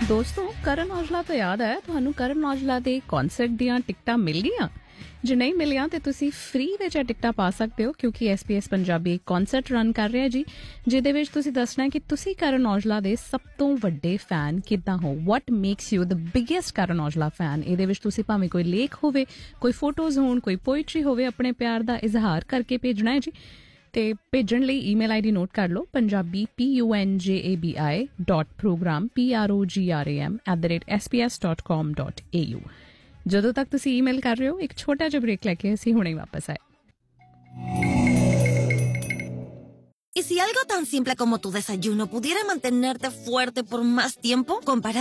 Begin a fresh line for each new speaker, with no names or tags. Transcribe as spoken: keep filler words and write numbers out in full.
ਦੋਸਤੋ ਕਰਨ ਔਜਲਾ ਤੋਂ ਯਾਦ ਹੈ ਤੁਹਾਨੂੰ ਕਰਨ ਔਜਲਾ ਦੇ ਕਨਸਰਟ ਦੀਆਂ ਟਿਕਟਾਂ ਮਿਲ ਗਈਆਂ ਜੇ ਨਹੀਂ ਮਿਲੀਆਂ ਤੇ ਤੁਸੀਂ ਫ੍ਰੀ ਵਿੱਚ ਇਹ ਟਿਕਟਾਂ ਪਾ ਸਕਦੇ ਹੋ ਕਿਉਂਕਿ ਐਸ ਪੀ ਐਸ ਪੰਜਾਬੀ ਇੱਕ ਕਨਸਰਟ ਰਨ ਕਰ ਰਿਹਾ ਜੀ ਜਿਹਦੇ ਵਿੱਚ ਤੁਸੀਂ ਦੱਸਣਾ ਕਿ ਤੁਸੀਂ ਕਰਨ ਔਜਲਾ ਦੇ ਸਭ ਤੋਂ ਵੱਡੇ ਫੈਨ ਕਿੱਦਾਂ ਹੋ ਵਾਟ ਮੇਕਸ ਯੂ ਦ ਬਿਗੇਸਟ ਕਰਨ ਔਜਲਾ ਫੈਨ ਇਹਦੇ ਵਿੱਚ ਤੁਸੀਂ ਭਾਵੇਂ ਕੋਈ ਲੇਖ ਹੋਵੇ ਕੋਈ ਫੋਟੋਜ਼ ਹੋਣ ਕੋਈ ਪੋਇਟਰੀ ਹੋਵੇ ਆਪਣੇ ਪਿਆਰ ਦਾ ਇਜ਼ਹਾਰ ਕਰਕੇ ਭੇਜਣਾ ਹੈ ਜੀ ਤੇ ਭੇਜਣ ਲਈ ਈਮੇਲ ਆਈਡੀ ਨੋਟ ਕਰ ਲਓ ਪੰਜਾਬੀ ਪੀ ਯੂ ਐਨ ਜੇ A B I dot programme P R O ਜੀ R A M at the rate S P S dot ਕਾਮ ਡੋਟ ਏ ਯੂ ਜਦੋਂ ਤੱਕ ਤੁਸੀਂ ਈਮੇਲ ਕਰ ਰਹੇ ਹੋ ਇੱਕ ਛੋਟਾ ਜਿਹਾ ਬ੍ਰੇਕ ਲੈ ਕੇ ਅਸੀਂ ਹੁਣੇ ਵਾਪਸ ਆਏ
¿Y si algo tan simple como tu desayuno pudiera mantenerte fuerte por más tiempo comparado